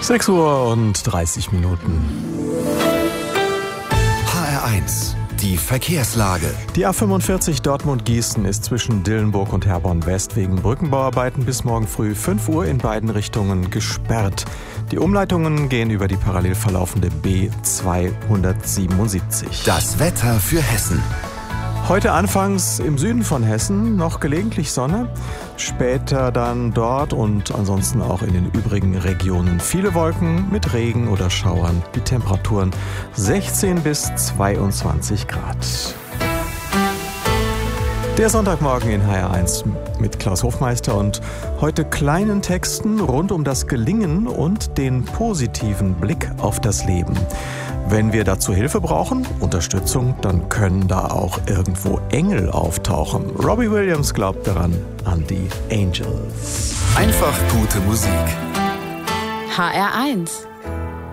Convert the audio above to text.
6:30 Uhr. HR1, die Verkehrslage. Die A45 Dortmund-Gießen ist zwischen Dillenburg und Herborn-West wegen Brückenbauarbeiten bis morgen früh 5 Uhr in beiden Richtungen gesperrt. Die Umleitungen gehen über die parallel verlaufende B277. Das Wetter für Hessen. Heute anfangs im Süden von Hessen noch gelegentlich Sonne, später dann dort und ansonsten auch in den übrigen Regionen viele Wolken mit Regen oder Schauern. Die Temperaturen 16 bis 22 Grad. Der Sonntagmorgen in HR1 mit Klaus Hofmeister und heute kleinen Texten rund um das Gelingen und den positiven Blick auf das Leben. Wenn wir dazu Hilfe brauchen, Unterstützung, dann können da auch irgendwo Engel auftauchen. Robbie Williams glaubt daran, an die Angels. Einfach gute Musik. HR1